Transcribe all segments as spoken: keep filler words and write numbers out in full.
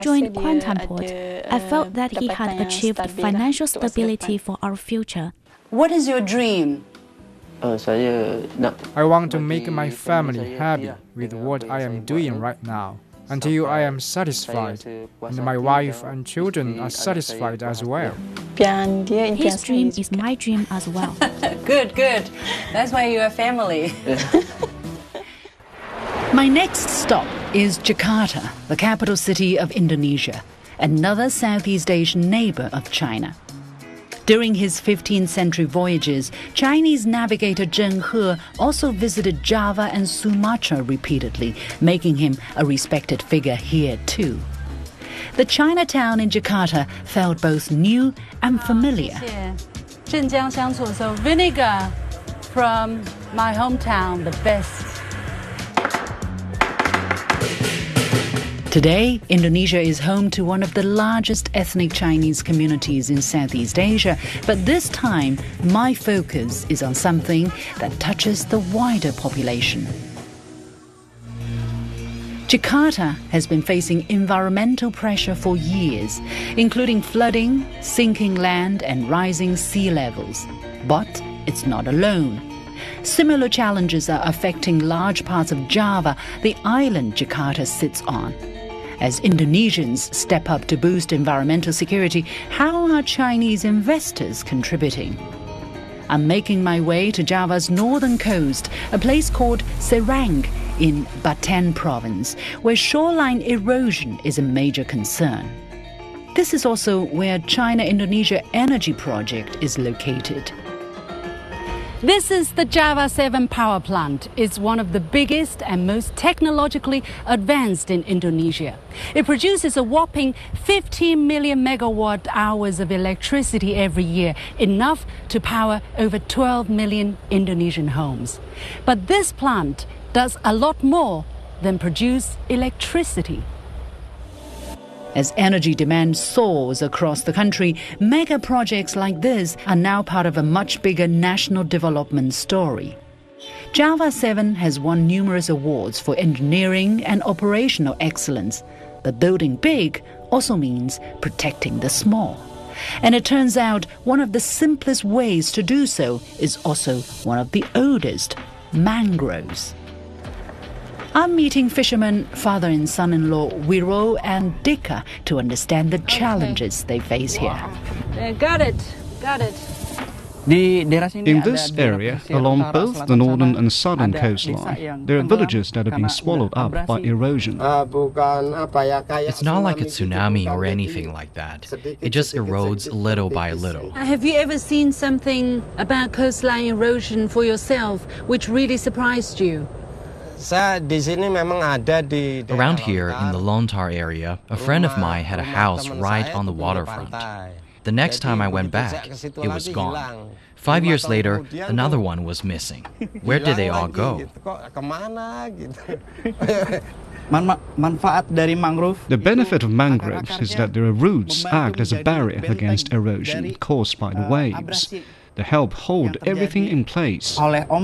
joined Kuantanport, I felt that he had achieved financial stability for our future. What is your dream? I want to make my family happy with what I am doing right now, until I am satisfied, and my wife and children are satisfied as well. His dream is my dream as well. Good, good. That's why you're a family. My next stop is Jakarta, the capital city of Indonesia, another Southeast Asian neighbor of China. During his fifteenth century voyages, Chinese navigator Zheng He also visited Java and Sumatra repeatedly, making him a respected figure here too. The Chinatown in Jakarta felt both new and familiar. So vinegar from my hometown, the best. Today, Indonesia is home to one of the largest ethnic Chinese communities in Southeast Asia, but this time my focus is on something that touches the wider population. Jakarta has been facing environmental pressure for years, including flooding, sinking land and rising sea levels. But it's not alone. Similar challenges are affecting large parts of Java, the island Jakarta sits on. As Indonesians step up to boost environmental security, how are Chinese investors contributing? I'm making my way to Java's northern coast, a place called Serang in Baten province, where shoreline erosion is a major concern. This is also where China-Indonesia Energy Project is located. This is the Java seven power plant. It's one of the biggest and most technologically advanced in Indonesia. It produces a whopping fifteen million megawatt hours of electricity every year, enough to power over twelve million Indonesian homes. But this plant does a lot more than produce electricity. As energy demand soars across the country, mega projects like this are now part of a much bigger national development story. Java seven has won numerous awards for engineering and operational excellence, but building big also means protecting the small. And it turns out one of the simplest ways to do so is also one of the oldest, mangroves. I'm meeting fishermen, father and son-in-law Wiro and Dika to understand the challenges they face here. Uh, got it, got it. In this area, along both the northern and southern coastline, there are villages that have been swallowed up by erosion. It's not like a tsunami or anything like that. It just erodes little by little. Have you ever seen something about coastline erosion for yourself which really surprised you? Around here, in the Lontar area, a friend of mine had a house right on the waterfront. The next time I went back, it was gone. Five years later, another one was missing. Where did they all go? The benefit of mangroves is that their roots act as a barrier against erosion caused by the waves. They help hold everything in place.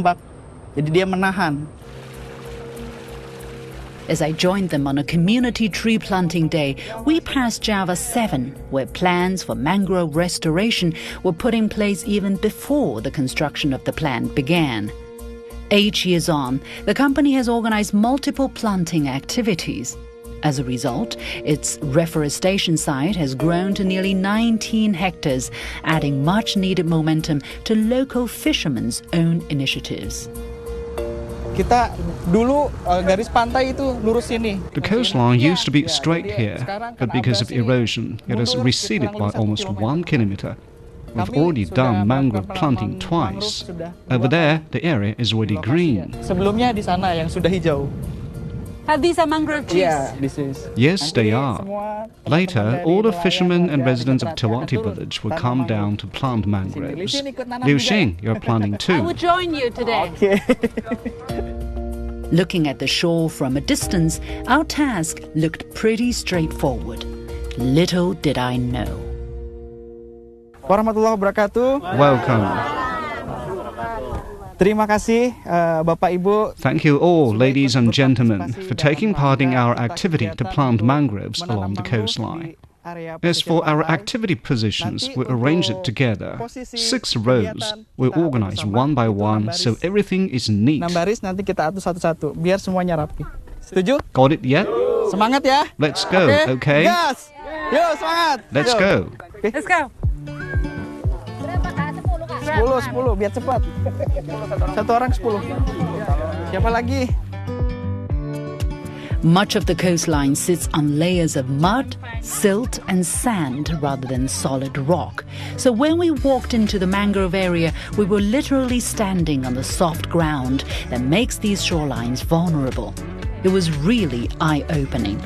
As I joined them on a community tree planting day, we passed Java seven, where plans for mangrove restoration were put in place even before the construction of the plant began. Eight years on, the company has organized multiple planting activities. As a result, its reforestation site has grown to nearly nineteen hectares, adding much-needed momentum to local fishermen's own initiatives. The coastline used to be straight here, but because of erosion, it has receded by almost one kilometer. We've already done mangrove planting twice. Over there, the area is already green. These are mangrove trees? Yeah, this is. Yes, they are. Later, all the fishermen and residents of Tewati village will come down to plant mangroves. Liu Xing, you're planting too. I will join you today. Okay. Looking at the shore from a distance, our task looked pretty straightforward. Little did I know. Welcome. Terima kasih, uh, Bapak Ibu. Thank you all, ladies and gentlemen, for taking part in our activity to plant mangroves along the coastline. As for our activity positions, we arrange it together. Six rows. We organize one by one, so everything is neat. Enam baris nanti kita atur satu-satu, biar semuanya rapi. Setuju? Got it yet? Semangat ya. Let's go, okay? Gas. Yuk, semangat. Let's Yuk. go. Okay. Let's go. sepuluh, sepuluh, biar cepat. Satu orang sepuluh. Siapa lagi? Much of the coastline sits on layers of mud, silt and sand rather than solid rock. So when we walked into the mangrove area, we were literally standing on the soft ground that makes these shorelines vulnerable. It was really eye-opening.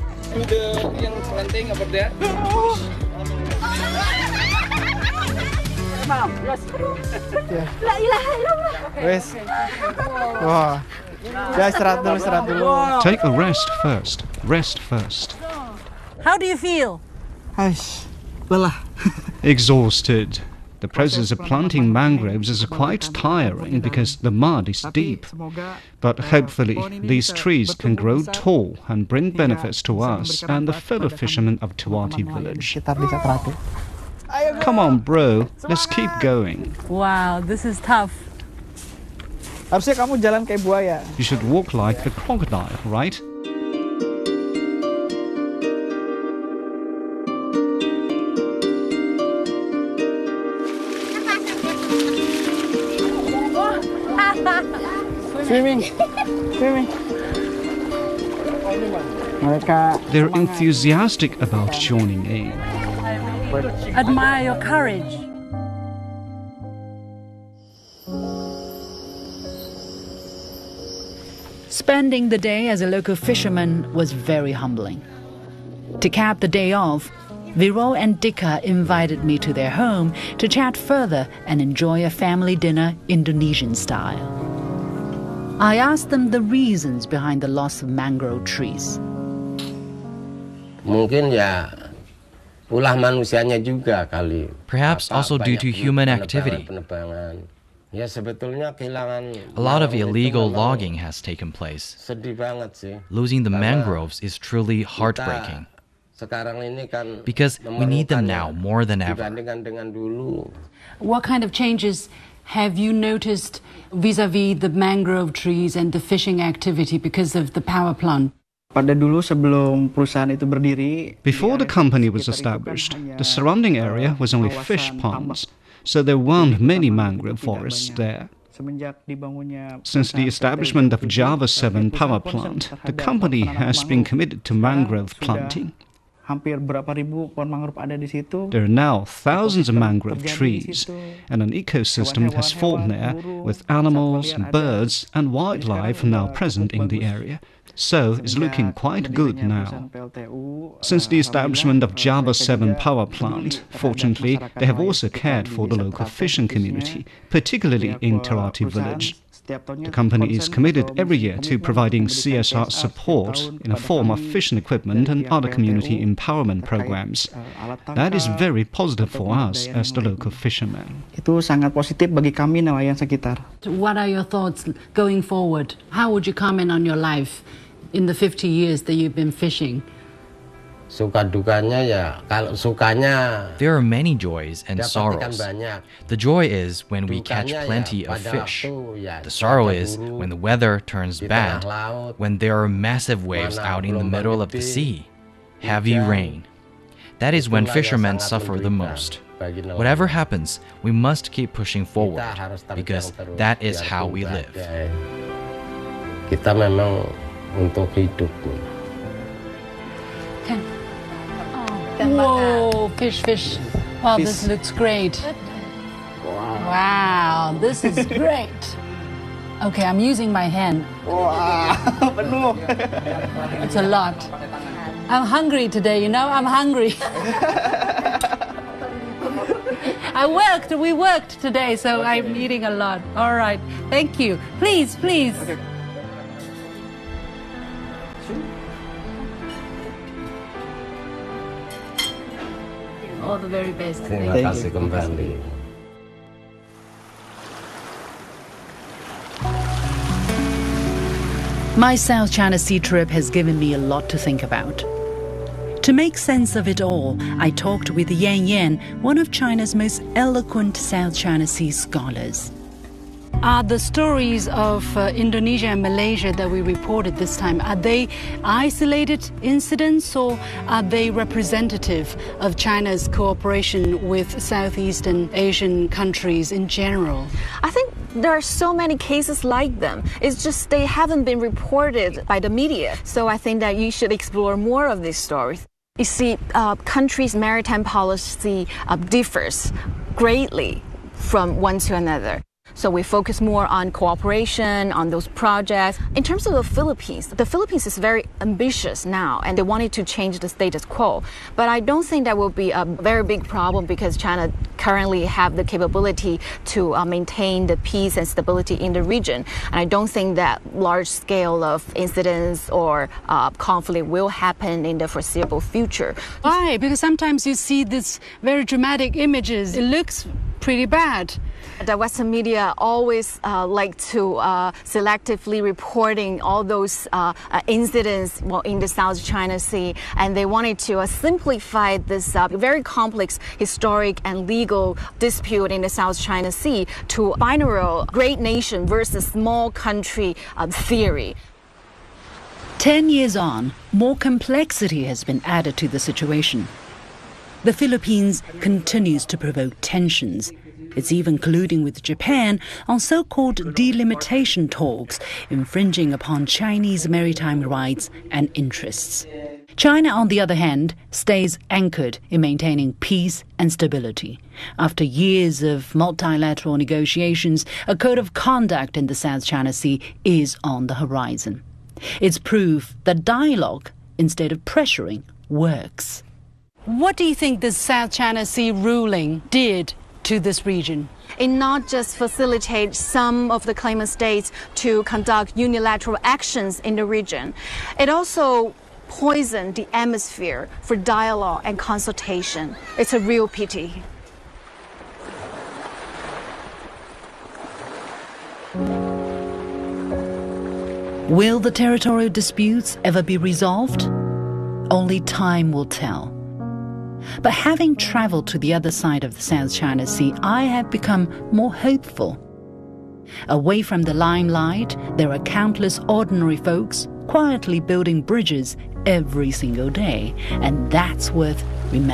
Wes. Wah. Ya, istirahat dulu, istirahat dulu. Take a rest first. Rest first. How do you feel? Aish, lelah. Exhausted. The process of planting mangroves is quite tiring because the mud is deep. But hopefully these trees can grow tall and bring benefits to us and the fellow fishermen of Tewati village. Come on, bro. Let's keep going. Wow, this is tough. Harusnya kamu jalan kayak buaya. You should walk like a crocodile, right? Swimming. Swimming. Mereka They're enthusiastic about joining in. Admire your courage. Spending the day as a local fisherman was very humbling. To cap the day off, Viro and Dika invited me to their home to chat further and enjoy a family dinner Indonesian style. I asked them the reasons behind the loss of mangrove trees. Mungkin ya ulah manusianya juga kali. Perhaps also due to human activity. Ya sebetulnya kehilangan. A lot of illegal logging has taken place. Sedih banget sih. Losing the mangroves is truly heartbreaking. Sekarang ini kan Because we need them now more than ever. Dibandingkan dengan dulu. What kind of changes have you noticed vis-a-vis the mangrove trees and the fishing activity because of the power plant? pada dulu sebelum perusahaan itu berdiri. Before the company was established, the surrounding area was only fish ponds, so there weren't many mangrove forests there. Since the establishment of Java seven power plant, the company has been committed to mangrove planting. There are now thousands of mangrove trees, and an ecosystem has formed there with animals, birds, and wildlife now present in the area. So it's looking quite good now. Since the establishment of Java seven power plant, fortunately, they have also cared for the local fishing community, particularly in Tewati village. The company is committed every year to providing C S R support in the form of fishing equipment and other community empowerment programs. That is very positive for us as the local fishermen. Itu sangat positif bagi kami nelayan sekitar. What are your thoughts going forward? How would you comment on your life in the fifty years that you've been fishing? Suka dukanya ya, kalau sukanya there are many joys and sorrows. The joy is when we catch plenty of fish. The sorrow is when the weather turns bad, when there are massive waves out in the middle of the sea, heavy rain. That is when fishermen suffer the most. Whatever happens, we must keep pushing forward, because that is how we live. Kita memang untuk hidup. Whoa, fish, fish. Wow, fish. This looks great. Wow. Wow, this is great. Okay, I'm using my hand. Wow, penuh. It's a lot. I'm hungry today, you know, I'm hungry. I worked, we worked today, so I'm eating a lot. All right, thank you. Please, please. Okay. All the very best. Terima kasih kembali. My South China Sea trip has given me a lot to think about. To make sense of it all, I talked with Yan Yan, one of China's most eloquent South China Sea scholars. Are the stories of uh, Indonesia and Malaysia that we reported this time, are they isolated incidents or are they representative of China's cooperation with Southeastern Asian countries in general? I think there are so many cases like them. It's just they haven't been reported by the media. So I think that you should explore more of these stories. You see, uh, countries' maritime policy uh, differs greatly from one to another. So we focus more on cooperation, on those projects. In terms of the Philippines, the Philippines is very ambitious now, and they wanted to change the status quo. But I don't think that will be a very big problem because China currently have the capability to uh, maintain the peace and stability in the region. And I don't think that large scale of incidents or uh, conflict will happen in the foreseeable future. Why? Because sometimes you see these very dramatic images. It looks pretty bad. The Western media always uh, like to uh, selectively reporting all those uh, uh, incidents well, in the South China Sea, and they wanted to uh, simplify this uh, very complex historic and legal dispute in the South China Sea to binary great nation versus small country uh, theory. Ten years on, more complexity has been added to the situation. The Philippines continues to provoke tensions. It's even colluding with Japan on so-called delimitation talks, infringing upon Chinese maritime rights and interests. China, on the other hand, stays anchored in maintaining peace and stability. After years of multilateral negotiations, a code of conduct in the South China Sea is on the horizon. It's proof that dialogue, instead of pressuring, works. What do you think the South China Sea ruling did to this region? It not just facilitates some of the claimant states to conduct unilateral actions in the region, it also poisoned the atmosphere for dialogue and consultation. It's a real pity. Will the territorial disputes ever be resolved? Only time will tell. But having traveled to the other side of the South China Sea, I have become more hopeful. Away from the limelight, there are countless ordinary folks quietly building bridges every single day, and that's worth remembering.